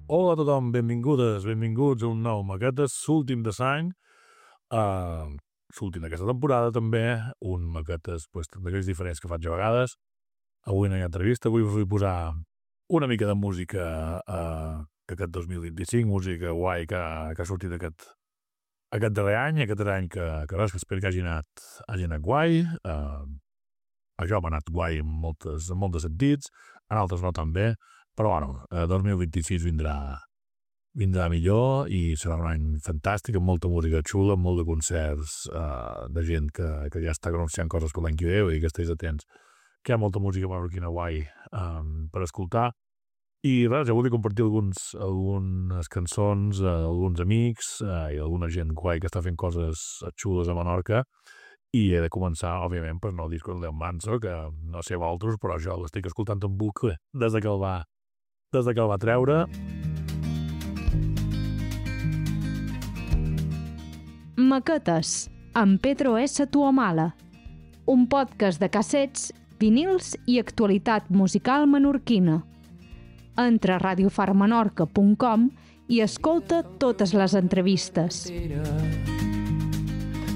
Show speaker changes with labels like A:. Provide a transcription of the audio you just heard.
A: Hola a tothom, benvingudes, benvinguts a un nou Maquetes, l'últim de l'any, l'últim d'aquesta temporada també, un Maquetes d'aquells diferents que faig a vegades. Avui no hi ha entrevista, avui us vull posar una mica de música d'aquest 2025, música guai que ha sortit aquest darrer any que res, que espero que hagi anat guai. A jo m'ha anat guai en molts sentits, en altres no tan bé, però bueno, 2026 vindrà millor i serà un any fantàstic, amb molta música xula, amb molt de concerts de gent que ja està anunciant coses per l'any que ve i que estiguis atents, que hi ha molta música menorquina guai per escoltar. I res, ja volia compartir algunes cançons, alguns amics i alguna gent guai que està fent coses xules a Menorca. I he de començar, òbviament, per el disco de Leon Manso, que no sé vosaltres, però jo l'estic escoltant en bucle des que el va treure.
B: Maquetes, amb Pedro S. Tuamala, un podcast de cassets, vinils i actualitat musical menorquina. Entra a radiofarmenorca.com i escolta totes les entrevistes.